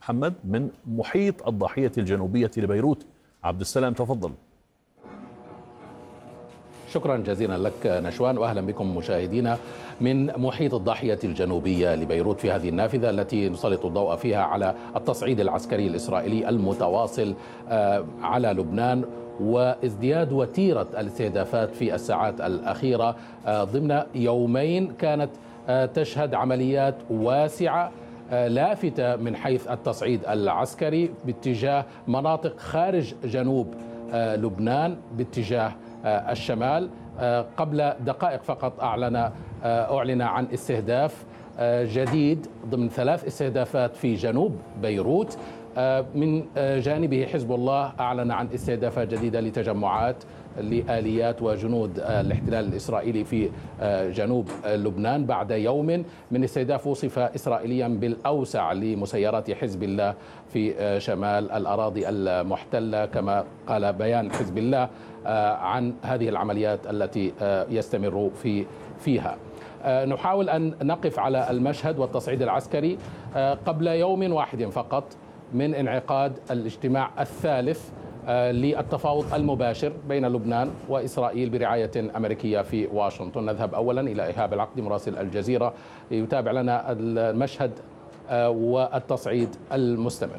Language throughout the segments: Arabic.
محمد من محيط الضاحية الجنوبية لبيروت. عبد السلام تفضل. شكرا جزيلا لك نشوان، وأهلا بكم مشاهدينا من محيط الضاحية الجنوبية لبيروت في هذه النافذة التي نسلط الضوء فيها على التصعيد العسكري الإسرائيلي المتواصل على لبنان وازدياد وتيرة الاستهدافات في الساعات الأخيرة ضمن يومين كانت تشهد عمليات واسعة لافتة من حيث التصعيد العسكري باتجاه مناطق خارج جنوب لبنان باتجاه الشمال. قبل دقائق فقط أعلن عن استهداف جديد ضمن 3 استهدافات في جنوب بيروت. من جانبه حزب الله أعلن عن استهدافات جديدة لتجمعات لآليات وجنود الاحتلال الإسرائيلي في جنوب لبنان بعد يوم من استهداف وصف إسرائيليا بالأوسع لمسيرات حزب الله في شمال الأراضي المحتلة، كما قال بيان حزب الله عن هذه العمليات التي يستمر فيها. نحاول أن نقف على المشهد والتصعيد العسكري قبل يوم واحد فقط من انعقاد الاجتماع الثالث للتفاوض المباشر بين لبنان وإسرائيل برعاية أمريكية في واشنطن. نذهب أولا إلى إيهاب العقدي مراسل الجزيرة يتابع لنا المشهد والتصعيد المستمر.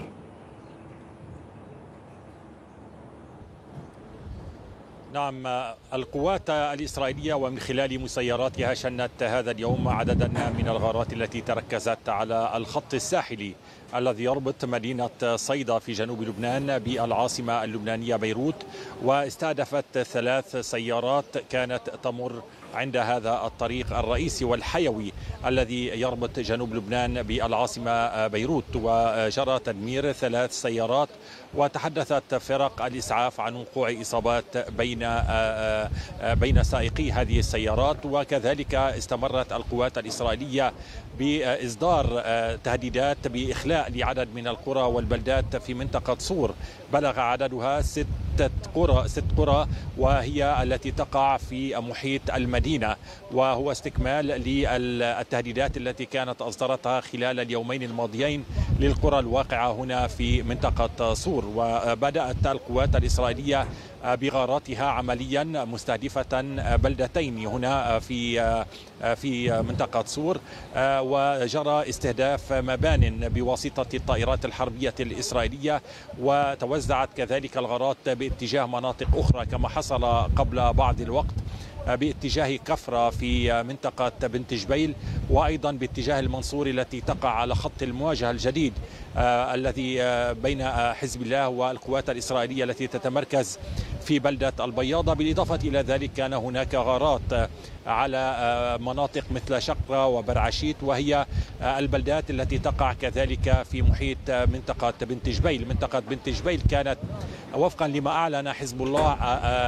نعم، القوات الإسرائيلية ومن خلال مسيراتها شنت هذا اليوم عددا من الغارات التي تركزت على الخط الساحلي الذي يربط مدينة صيدا في جنوب لبنان بالعاصمة اللبنانية بيروت، واستهدفت 3 سيارات كانت تمر عند هذا الطريق الرئيسي والحيوي الذي يربط جنوب لبنان بالعاصمة بيروت، وجرى تدمير 3 سيارات. وتحدثت فرق الإسعاف عن وقوع إصابات بين سائقي هذه السيارات. وكذلك استمرت القوات الإسرائيلية بإصدار تهديدات بإخلاء لعدد من القرى والبلدات في منطقة صور بلغ عددها 6 قرى، وهي التي تقع في محيط المدينة، وهو استكمال للتهديدات التي كانت أصدرتها خلال اليومين الماضيين للقرى الواقعة هنا في منطقة صور. وبدأت القوات الإسرائيلية بغاراتها عمليا مستهدفة بلدتين هنا في منطقة صور، وجرى استهداف مبان بواسطة الطائرات الحربية الإسرائيلية، وتوزعت كذلك الغارات باتجاه مناطق أخرى كما حصل قبل بعض الوقت باتجاه كفرة في منطقة بنت جبيل، وأيضا باتجاه المنصوري التي تقع على خط المواجهة الجديد الذي بين حزب الله والقوات الإسرائيلية التي تتمركز في بلدة البياضة. بالإضافة إلى ذلك كان هناك غارات على مناطق مثل شقرة وبرعشيت، وهي البلدات التي تقع كذلك في محيط منطقة بنت جبيل. منطقة بنت جبيل كانت وفقا لما أعلن حزب الله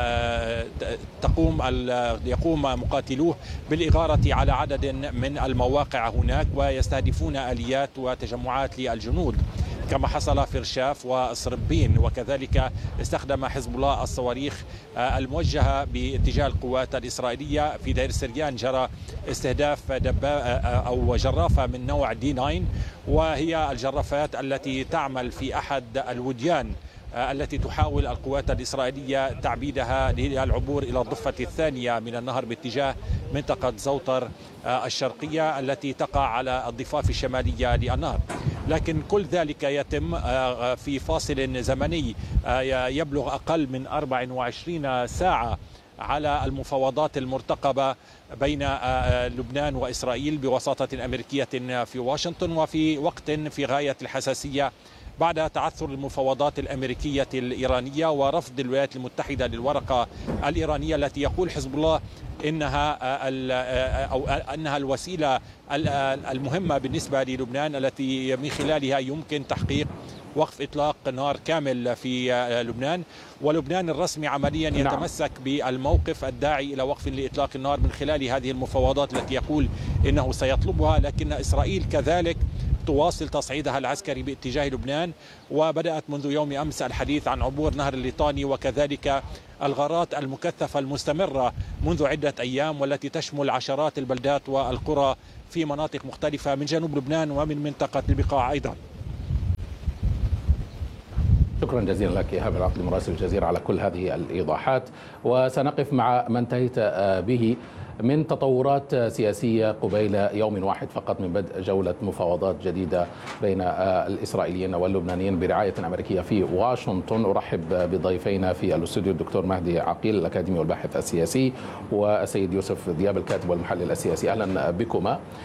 يقوم مقاتلوه بالإغارة على عدد من المواقع هناك، ويستهدفون آليات وتجمعات للجنود كما حصل في رشاف وصربين. وكذلك استخدم حزب الله الصواريخ الموجهة باتجاه القوات الإسرائيلية. في دير سريان جرى استهداف أو جرافة من نوع D9، وهي الجرافات التي تعمل في أحد الوديان التي تحاول القوات الإسرائيلية تعبيدها للعبور إلى الضفة الثانية من النهر باتجاه منطقة زوطر الشرقية التي تقع على الضفاف الشمالية للنهر. لكن كل ذلك يتم في فاصل زمني يبلغ أقل من 24 ساعة على المفاوضات المرتقبة بين لبنان وإسرائيل بوساطة أمريكية في واشنطن، وفي وقت في غاية الحساسية بعد تعثر المفاوضات الأمريكية الإيرانية ورفض الولايات المتحدة للورقة الإيرانية التي يقول حزب الله أنها الوسيلة المهمة بالنسبة للبنان التي من خلالها يمكن تحقيق وقف إطلاق نار كامل في لبنان. ولبنان الرسمي عمليا يتمسك بالموقف الداعي إلى وقف لإطلاق النار من خلال هذه المفاوضات التي يقول إنه سيطلبها، لكن إسرائيل كذلك تواصل تصعيدها العسكري باتجاه لبنان، وبدأت منذ يوم أمس الحديث عن عبور نهر الليطاني، وكذلك الغارات المكثفة المستمرة منذ عدة أيام والتي تشمل عشرات البلدات والقرى في مناطق مختلفة من جنوب لبنان ومن منطقة البقاع أيضا. شكرا جزيلا لك إيهاب العقدي مراسل الجزيرة على كل هذه الإيضاحات. وسنقف مع ما انتهيت به من تطورات سياسية قبيل يوم واحد فقط من بدء جولة مفاوضات جديدة بين الإسرائيليين واللبنانيين برعاية أمريكية في واشنطن. أرحب بضيفينا في الاستوديو الدكتور مهدي عقيل الأكاديمي والباحث السياسي، والسيد يوسف دياب الكاتب والمحلل السياسي. أهلا بكما.